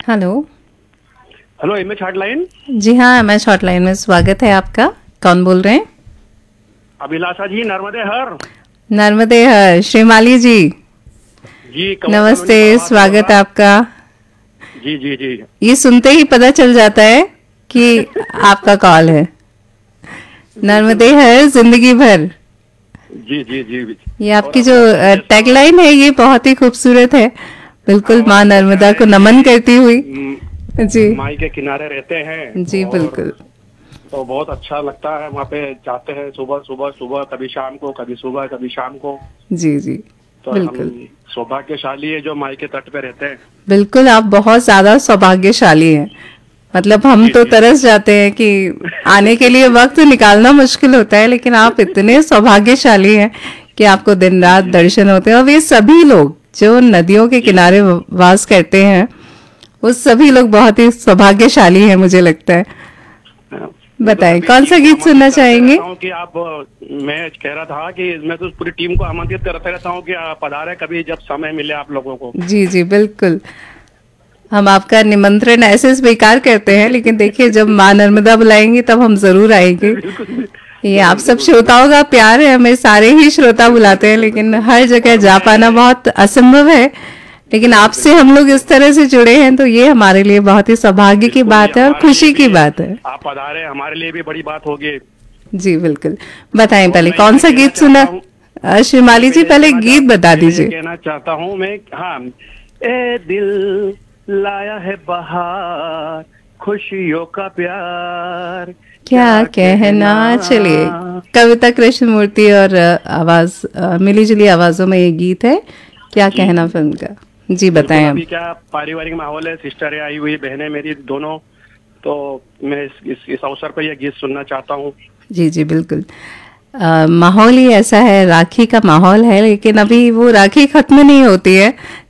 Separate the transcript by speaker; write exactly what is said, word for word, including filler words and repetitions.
Speaker 1: Hello.
Speaker 2: Hello, M H hotline.
Speaker 1: जी हाँ, M H hotline में स्वागत है आपका। कौन बोल रहे हैं?
Speaker 2: अभिलाषा जी, नर्मदे हर।
Speaker 1: नर्मदे हर, श्रीमाली जी।
Speaker 2: जी, कंवर कॉलोनी
Speaker 1: नमस्ते,
Speaker 2: पड़वा से बोल
Speaker 1: स्वागत
Speaker 2: रहा।
Speaker 1: आपका।
Speaker 2: जी जी जी।
Speaker 1: ये सुनते ही पता चल जाता है कि आपका कॉल है।
Speaker 2: बिल्कुल
Speaker 1: नर्मदे
Speaker 2: बिल्कुल
Speaker 1: हर,
Speaker 2: बिल्कुल।
Speaker 1: जिंदगी भर।
Speaker 2: जी जी जी।
Speaker 1: ये
Speaker 2: और
Speaker 1: आपकी जो
Speaker 2: अपना संदेश तो
Speaker 1: टैगलाइन है, ये बहुत ही खूबसूरत है। बिल्कुल
Speaker 2: और
Speaker 1: माँ
Speaker 2: हम तो क्या
Speaker 1: नर्मदा
Speaker 2: है
Speaker 1: को नमन
Speaker 2: कि
Speaker 1: करती हुई।
Speaker 2: म,
Speaker 1: जी
Speaker 2: माई के किनारे रहते हैं।
Speaker 1: जी
Speaker 2: और
Speaker 1: बिल्कुल।
Speaker 2: तो बहुत अच्छा लगता है, वहाँ पे जाते हैं सुबह सुबह सुबह, कभी शाम को, कभी सुबह, कभी शाम को।
Speaker 1: जी जी
Speaker 2: तो हम
Speaker 1: बिल्कुल।
Speaker 2: सौभाग्यशाली है जो माई के तट पे रहते हैं।
Speaker 1: बिल्कुल, आप बहुत ज्यादा सौभाग्यशाली हैं। मतलब हम
Speaker 2: जी
Speaker 1: तो
Speaker 2: जी जी।
Speaker 1: तरस जाते हैं कि आने के लिए वक्त निकालना मुश्किल होता है, लेकिन आप इतने सौभाग्यशाली हैं कि आपको दिन
Speaker 2: जी
Speaker 1: रात
Speaker 2: जी जी
Speaker 1: दर्शन होते हैं। और वे सभी लोग जो नदियों के
Speaker 2: जी जी।
Speaker 1: किनारे वास करते हैं, वो सभी लोग बहुत ही सौभाग्यशाली हैं, मुझे लगता है।
Speaker 2: मैं तो
Speaker 1: बताएं,
Speaker 2: सभी
Speaker 1: कौन
Speaker 2: टीम
Speaker 1: सा
Speaker 2: को
Speaker 1: गीत सुनना
Speaker 2: आमंत्रित करते
Speaker 1: चाहेंगे?
Speaker 2: रहता हूँ कि आप। मैं कह रहा था कि मैं तो पूरी टीम को आमंत्रित करते रहता हूँ कि आप पधारे कभी, जब समय मिले आप लोगों को।
Speaker 1: जी जी बिल्कुल। हम आपका निमंत्रण ऐसे स्वीकार करते हैं, लेकिन देखिए, जब माँ नर्मदा बुलाएंगी तब हम जरूर आएंगे।
Speaker 2: बिल्कुल।
Speaker 1: ये आप
Speaker 2: जरूर
Speaker 1: सब
Speaker 2: जरूर जरूर।
Speaker 1: श्रोताओं का प्यार है, हमें सारे ही श्रोता
Speaker 2: बिल्कुल
Speaker 1: बुलाते हैं,
Speaker 2: बिल्कुल
Speaker 1: लेकिन
Speaker 2: बिल्कुल।
Speaker 1: हर जगह
Speaker 2: और
Speaker 1: जा पाना
Speaker 2: मैं।
Speaker 1: बहुत असंभव है। लेकिन
Speaker 2: बिल्कुल
Speaker 1: आपसे
Speaker 2: बिल्कुल
Speaker 1: हम लोग
Speaker 2: बिल्कुल।
Speaker 1: इस तरह से जुड़े हैं, तो ये हमारे लिए बहुत ही सौभाग्य की
Speaker 2: बिल्कुल, ये
Speaker 1: बात है और
Speaker 2: हमारे लिए
Speaker 1: खुशी
Speaker 2: भी।
Speaker 1: की बात है।
Speaker 2: आप पधारे हमारे लिए भी बड़ी बात होगी।
Speaker 1: जी बिल्कुल। बताएं,
Speaker 2: और
Speaker 1: पहले
Speaker 2: मैं
Speaker 1: कौन
Speaker 2: यह
Speaker 1: सा
Speaker 2: कहना
Speaker 1: गीत
Speaker 2: चाहता
Speaker 1: सुना?
Speaker 2: हूँ।
Speaker 1: अ,
Speaker 2: मैं
Speaker 1: श्रीमाली जी,
Speaker 2: पहले यह
Speaker 1: पहले
Speaker 2: कहना चाह
Speaker 1: गीत बता
Speaker 2: पहले यह
Speaker 1: दीजिए।
Speaker 2: कहना चाहता हूँ मैं। हाँ। ए दिल, लाया है बहार, खुशियों का प्यार,
Speaker 1: क्या
Speaker 2: क्या
Speaker 1: कहना।
Speaker 2: कहना।
Speaker 1: चलिए, कविता कृष्णमूर्ति और अ, आवाज मिली जुली आवाजों में ये गीत है, क्या
Speaker 2: जी
Speaker 1: कहना
Speaker 2: जी।
Speaker 1: फिल्म का। जी
Speaker 2: बिल्कुल,
Speaker 1: बताएं अब।
Speaker 2: अभी क्या पारिवारिक माहौल है, सिस्टरें आई हुई, बहनें मेरी दोनों। तो मैं इस इस, इस अवसर पर यह गीत सुनना चाहता हूँ।
Speaker 1: जी जी बिल्कुल। अ, माहौल ही ऐसा है, राखी का माहौल है, लेकिन अभी वो राखी खत्म नहीं होती है।